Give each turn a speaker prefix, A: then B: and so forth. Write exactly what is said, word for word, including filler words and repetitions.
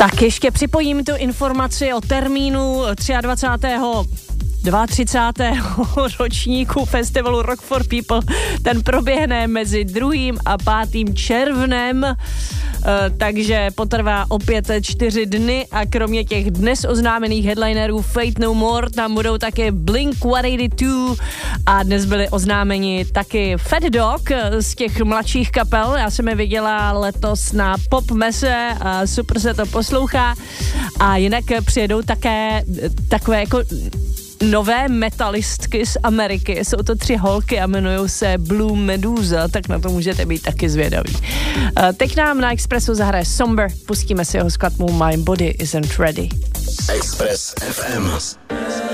A: Tak ještě připojím tu informaci o termínu dvacátého třicátého druhého ročníku festivalu Rock for People. Ten proběhne mezi druhým a pátým červnem, takže potrvá opět čtyři dny a kromě těch dnes oznámených headlinerů Faith No More tam budou taky Blink sto osmdesát dva a dnes byli oznámeni taky Fat Dog z těch mladších kapel. Já jsem je viděla letos na Pop Messe a super se to poslouchá a jinak přijedou také takové jako nové metalistky z Ameriky. Jsou to tři holky a jmenují se Blue Medusa, tak na to můžete být taky zvědaví. Teď nám na Expressu zahraje Somber, pustíme si jeho skladbu My Body Isn't Ready.
B: Express ef em.